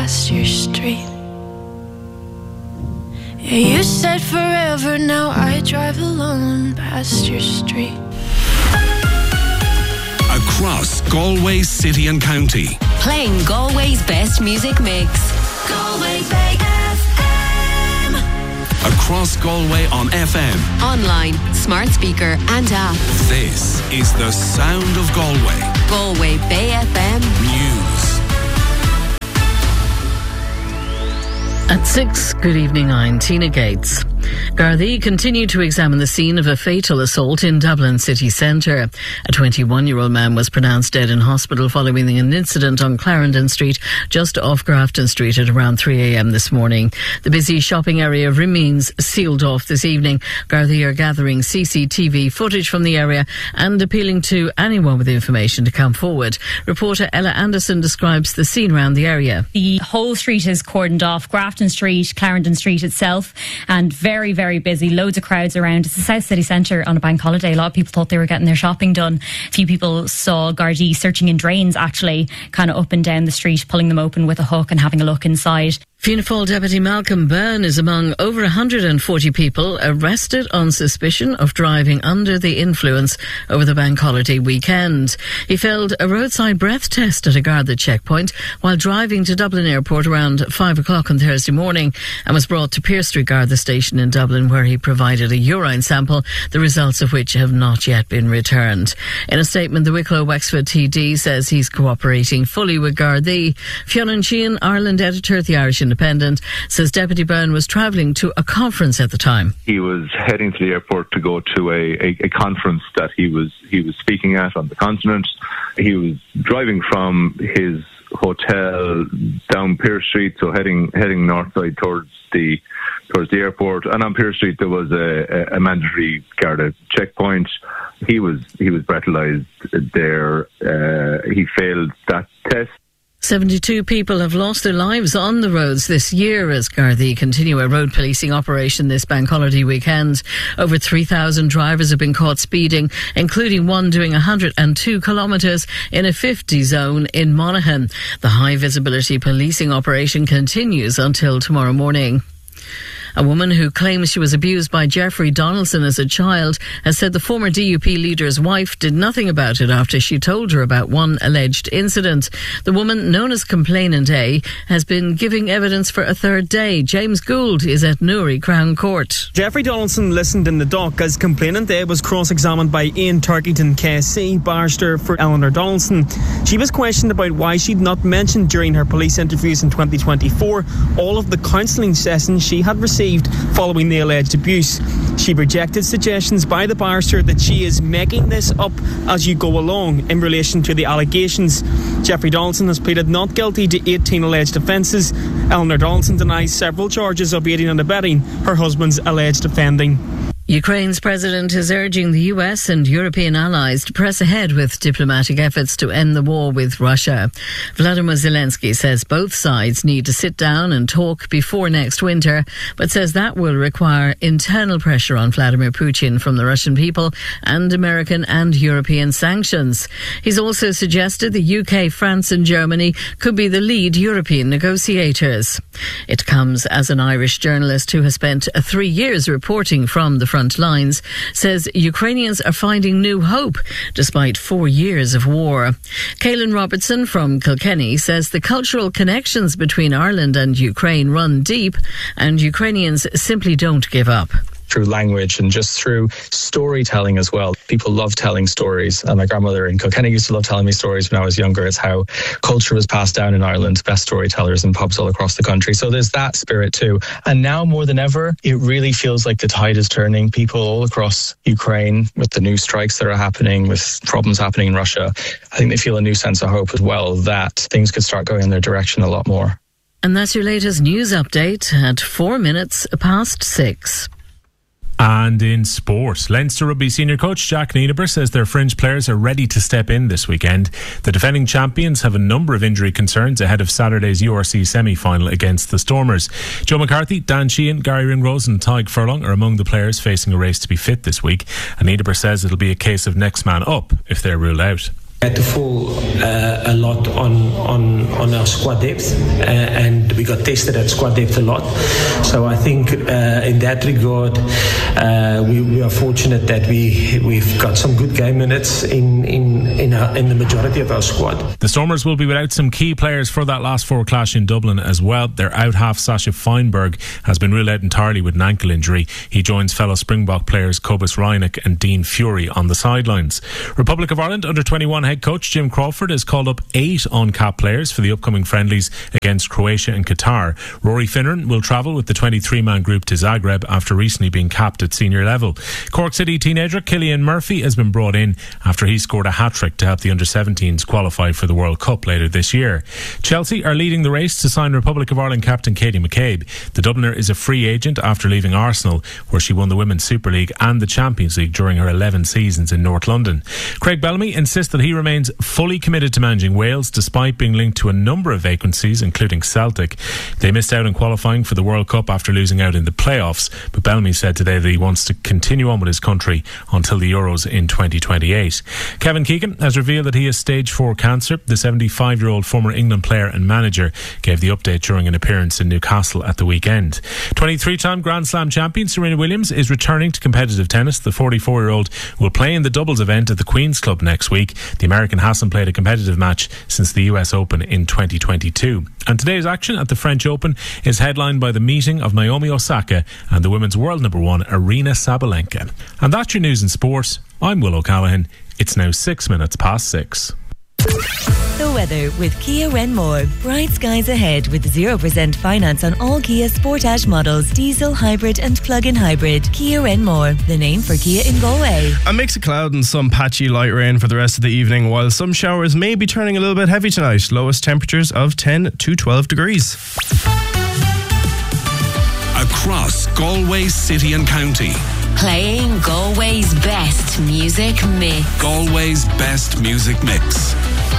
past your street. Yeah, you said forever, now I drive alone past your street. Across Galway City and County, playing Galway's best music mix. Galway Bay FM. Across Galway on FM, online, smart speaker and app. This is the sound of Galway. Galway Bay FM News. At 6, good evening, I'm Tina Gates. Gardaí continue to examine the scene of a fatal assault in Dublin city centre. A 21-year-old man was pronounced dead in hospital following an incident on Clarendon Street, just off Grafton Street at around 3 a.m. this morning. The busy shopping area remains sealed off this evening. Gardaí are gathering CCTV footage from the area and appealing to anyone with information to come forward. Reporter Ella Anderson describes the scene around the area. The whole street is cordoned off, Grafton Street, Clarendon Street itself, and very, very busy. Loads of crowds around. It's the South City Centre on a bank holiday. A lot of people thought they were getting their shopping done. A few people saw Gardaí searching in drains, actually, kind of up and down the street, pulling them open with a hook and having a look inside. Fianna Fáil Deputy Malcolm Byrne is among over 140 people arrested on suspicion of driving under the influence over the bank holiday weekend. He failed a roadside breath test at a Garda checkpoint while driving to Dublin Airport around 5 o'clock on Thursday morning and was brought to Pearse Street Garda Station in Dublin, where he provided a urine sample, the results of which have not yet been returned. In a statement, the Wicklow Wexford TD says he's cooperating fully with Gardaí. Fionn Sheehan, Ireland editor at the Irish Independent, says Deputy Byrne was travelling to a conference at the time. He was heading to the airport to go to a conference that he was speaking at on the continent. He was driving from his hotel down Pearse Street, so heading north side towards the airport. And on Pearse Street there was a mandatory Garda checkpoint. He was breathalyzed there. He failed that test. 72 people have lost their lives on the roads this year as Gardaí continue a road policing operation this bank holiday weekend. Over 3,000 drivers have been caught speeding, including one doing 102 kilometres in a 50 zone in Monaghan. The high visibility policing operation continues until tomorrow morning. A woman who claims she was abused by Jeffrey Donaldson as a child has said the former DUP leader's wife did nothing about it after she told her about one alleged incident. The woman, known as Complainant A, has been giving evidence for a third day. James Gould is at Newry Crown Court. Jeffrey Donaldson listened in the dock as Complainant A was cross-examined by Ian Turkington KC, barrister for Eleanor Donaldson. She was questioned about why she'd not mentioned during her police interviews in 2024 all of the counselling sessions she had received following the alleged abuse. She rejected suggestions by the barrister that she is making this up as you go along in relation to the allegations. Jeffrey Donaldson has pleaded not guilty to 18 alleged offences. Eleanor Donaldson denies several charges of aiding and abetting her husband's alleged offending. Ukraine's president is urging the US and European allies to press ahead with diplomatic efforts to end the war with Russia. Vladimir Zelensky says both sides need to sit down and talk before next winter, but says that will require internal pressure on Vladimir Putin from the Russian people and American and European sanctions. He's also suggested the UK, France and Germany could be the lead European negotiators. It comes as an Irish journalist who has spent 3 years reporting from the front lines says Ukrainians are finding new hope despite 4 years of war. Caelan Robertson from Kilkenny says the cultural connections between Ireland and Ukraine run deep and Ukrainians simply don't give up. Through language and just through storytelling as well. People love telling stories. And my grandmother in Kilkenny used to love telling me stories when I was younger. It's how culture was passed down in Ireland, best storytellers in pubs all across the country. So there's that spirit too. And now more than ever, it really feels like the tide is turning. People all across Ukraine, with the new strikes that are happening, with problems happening in Russia, I think they feel a new sense of hope as well that things could start going in their direction a lot more. And that's your latest news update at 4 minutes past 6. And in sport, Leinster Rugby senior coach Jack Nienaber says their fringe players are ready to step in this weekend. The defending champions have a number of injury concerns ahead of Saturday's URC semi-final against the Stormers. Joe McCarthy, Dan Sheehan, Gary Ringrose and Tadhg Furlong are among the players facing a race to be fit this week. And Nienaber says it'll be a case of next man up if they're ruled out. Had to fall a lot on our squad depth, and we got tested at squad depth a lot. So I think in that regard, we are fortunate that we've got some good game minutes in the majority of our squad. The Stormers will be without some key players for that last 4 clash in Dublin as well. Their out half Sasha Feinberg has been ruled out entirely with an ankle injury. He joins fellow Springbok players Cobus Reinach and Dean Fury on the sidelines. Republic of Ireland under-21 head coach Jim Crawford has called up 8 on-cap players for the upcoming friendlies against Croatia and Qatar. Rory Finneran will travel with the 23-man group to Zagreb after recently being capped at senior level. Cork City teenager Killian Murphy has been brought in after he scored a hat-trick to help the under-17s qualify for the World Cup later this year. Chelsea are leading the race to sign Republic of Ireland captain Katie McCabe. The Dubliner is a free agent after leaving Arsenal, where she won the Women's Super League and the Champions League during her 11 seasons in North London. Craig Bellamy insists that he remains fully committed to managing Wales despite being linked to a number of vacancies, including Celtic. They missed out on qualifying for the World Cup after losing out in the playoffs, but Bellamy said today that he wants to continue on with his country until the Euros in 2028. Kevin Keegan has revealed that he has stage 4 cancer. The 75-year-old former England player and manager gave the update during an appearance in Newcastle at the weekend. 23-time Grand Slam champion Serena Williams is returning to competitive tennis. The 44-year-old will play in the doubles event at the Queen's Club next week. The American hasn't played a competitive match since the US Open in 2022. And today's action at the French Open is headlined by the meeting of Naomi Osaka and the women's world number 1 Aryna Sabalenka. And that's your news in sport. I'm Will O'Callaghan. It's now 6 minutes past 6. The weather with Kia Renmore. Bright skies ahead with 0% finance on all Kia Sportage models, diesel, hybrid and plug-in hybrid. Kia Renmore, the name for Kia in Galway. A mix of cloud and some patchy light rain for the rest of the evening, while some showers may be turning a little bit heavy tonight. Lowest temperatures of 10 to 12 degrees. Across Galway City and County. Playing Galway's best music mix. Galway's best music mix.